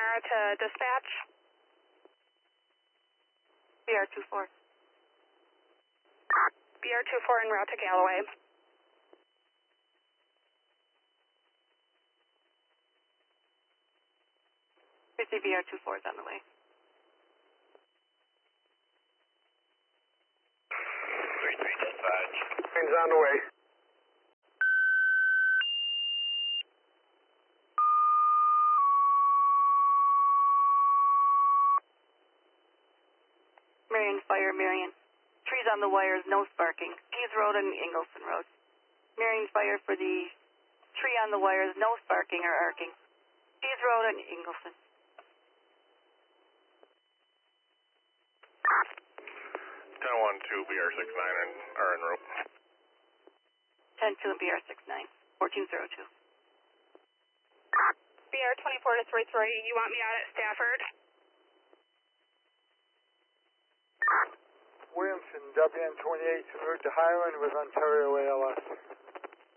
Sonora to dispatch. BR24. BR24 en route to Galloway. BR24 is on the way. 3-3 dispatch. Train's on the way. Marion Fire, Marion. Trees on the wires, no sparking. Keys Road and Ingleson Road. Marion Fire for the tree on the wires, no sparking or arcing. Keys Road and Ingleson. 10-1-2 BR69 are en route. 10-2 and BR69, 1402. BR24 to 33, you want me out at Stafford? Williamson, WN28, en route to Highland with Ontario ALS.